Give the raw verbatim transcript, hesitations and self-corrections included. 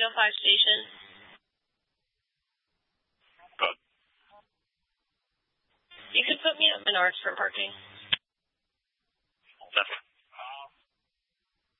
eight oh five station. Good. You could put me at Menards for parking. Definitely.